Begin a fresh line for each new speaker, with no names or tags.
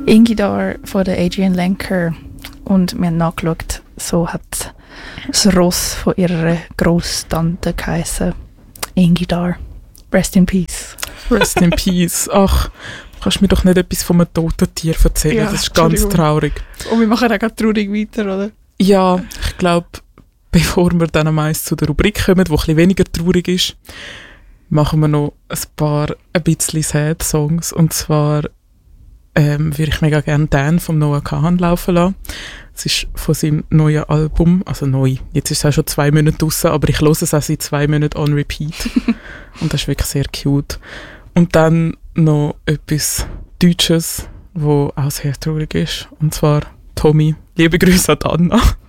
Ingidar von der Adrienne Lenker. Und wir haben nachgeschaut, so hat das Ross von ihrer Grosstante geheissen. Ingidar. Rest in peace.
Rest in peace. Ach, kannst du mir doch nicht etwas von einem toten Tier erzählen?
Ja,
das ist ganz traurig.
Und wir machen auch gerade traurig weiter, oder?
Ja, ich glaube, bevor wir dann meist zu der Rubrik kommen, die ein bisschen weniger traurig ist, machen wir noch ein bisschen Sad-Songs. Und zwar würde ich mega gerne Dan vom Noah Kahan laufen lassen. Es ist von seinem neuen Album, also neu, jetzt ist es auch schon 2 Monate draussen, aber ich höre es auch seit 2 Monaten on repeat. Und das ist wirklich sehr cute. Und dann noch etwas Deutsches, wo auch sehr traurig ist. Und zwar Tommy. Liebe Grüße an Anna.